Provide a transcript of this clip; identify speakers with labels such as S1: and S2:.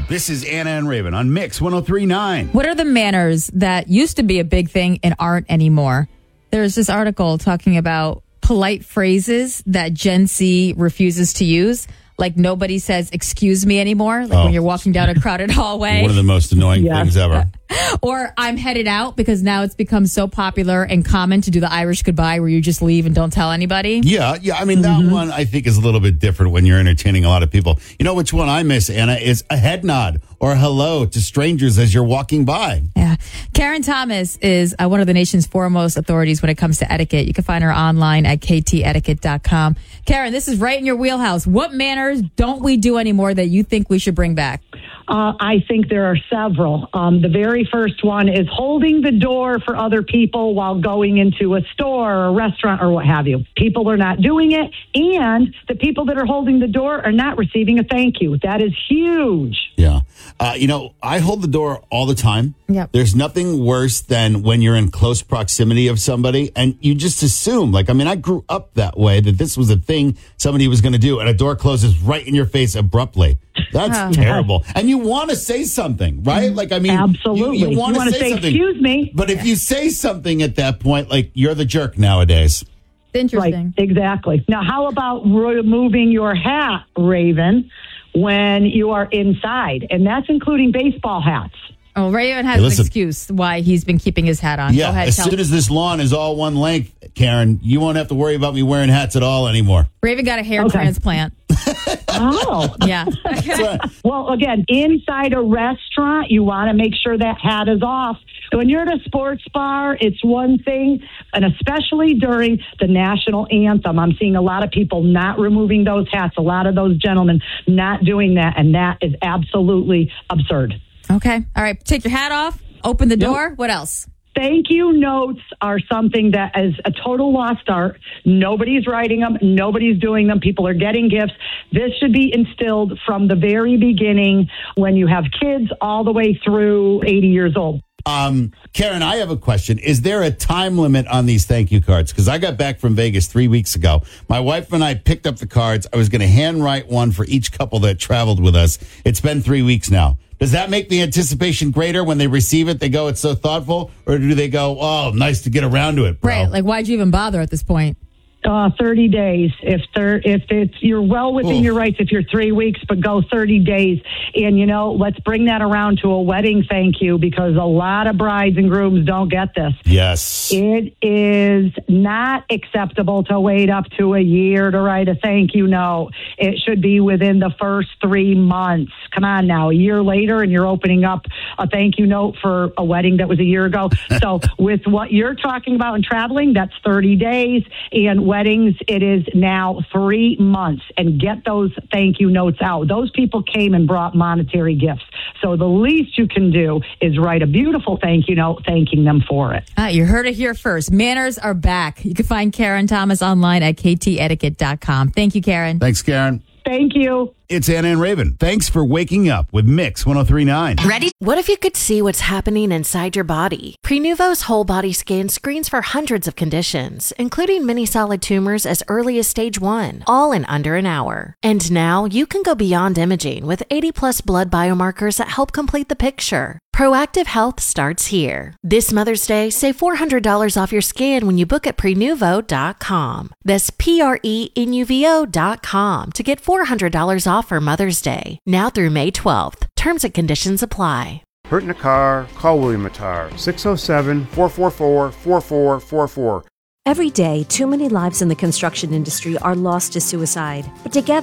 S1: This is Anna and Raven on Mix 103.9.
S2: What are the manners that used to be a big thing and aren't anymore? There's this article talking about polite phrases that Gen Z refuses to use. Like nobody says "excuse me" anymore. Like when you're walking down a crowded hallway.
S1: One of the most annoying things ever.
S2: Or "I'm headed out," because now it's become so popular and common to do the Irish goodbye where you just leave and don't tell anybody.
S1: Yeah. I mean, that one I think is a little bit different when you're entertaining a lot of people. You know which one I miss, Anna, is a head nod or hello to strangers as you're walking by.
S2: Yeah. Karen Thomas is one of the nation's foremost authorities when it comes to etiquette. You can find her online at ktetiquette.com. Karen, this is right in your wheelhouse. What manners don't we do anymore that you think we should bring back?
S3: I think there are several. The very first one is holding the door for other people while going into a store or a restaurant or what have you. People are not doing it, and the people that are holding the door are not receiving a thank you. That is huge.
S1: Yeah. I hold the door all the time.
S2: Yep.
S1: There's nothing worse than when you're in close proximity of somebody and you just assume, I grew up that way, that this was a thing somebody was going to do, and a door closes right in your face abruptly. That's terrible. And you want to say something, right?
S3: Absolutely.
S1: You want to say something.
S3: Excuse me.
S1: But if you say something at that point, you're the jerk nowadays.
S2: Interesting.
S3: Right, exactly. Now, how about removing your hat, Raven, when you are inside? And that's including baseball hats.
S2: Oh, Raven has an excuse why he's been keeping his hat on.
S1: Yeah,
S2: Go ahead,
S1: as soon as this lawn is all one length, Karen, you won't have to worry about me wearing hats at all anymore.
S2: Raven got a hair transplant.
S3: Oh.
S2: Yeah.
S3: Well, again, inside a restaurant, you want to make sure that hat is off. When you're at a sports bar, it's one thing, and especially during the national anthem, I'm seeing a lot of people not removing those hats, a lot of those gentlemen not doing that, and that is absolutely absurd.
S2: Okay. All right. Take your hat off. Open the door. What else?
S3: Thank you notes are something that is a total lost art. Nobody's writing them. Nobody's doing them. People are getting gifts. This should be instilled from the very beginning when you have kids all the way through 80 years old.
S1: Karen, I have a question. Is there a time limit on these thank you cards? Because I got back from Vegas 3 weeks ago. My wife and I picked up the cards. I was going to handwrite one for each couple that traveled with us. It's been 3 weeks now. Does that make the anticipation greater when they receive it? They go, it's so thoughtful? Or do they go, oh, nice to get around to it, bro?
S2: Right. Why'd you even bother at this point?
S3: 30 days. If you're well within your rights, if you're 3 weeks, but go 30 days. And, let's bring that around to a wedding thank you, because a lot of brides and grooms don't get this.
S1: Yes.
S3: It is not acceptable to wait up to a year to write a thank you note. It should be within the first 3 months. Come on now, a year later and you're opening up a thank you note for a wedding that was a year ago. So with what you're talking about in traveling, that's 30 days. And weddings, it is now 3 months, and get those thank you notes out. Those people came and brought monetary gifts. So the least you can do is write a beautiful thank you note thanking them for it.
S2: You heard it here first. Manners are back. You can find Karen Thomas online at ktetiquette.com. Thank you, Karen.
S1: Thanks, Karen.
S3: Thank you.
S1: It's Anna and Raven. Thanks for waking up with Mix 103.9.
S4: Ready? What if you could see what's happening inside your body? Prenuvo's whole body scan screens for hundreds of conditions, including many solid tumors as early as stage 1, all in under an hour. And now you can go beyond imaging with 80+ blood biomarkers that help complete the picture. Proactive health starts here. This Mother's Day, save $400 off your scan when you book at Prenuvo.com. That's Prenuvo.com to get $400 off for Mother's Day. Now through May 12th. Terms and conditions apply.
S5: Hurt in a car? Call William Attar, 607-444-4444.
S6: Every day, too many lives in the construction industry are lost to suicide. But together,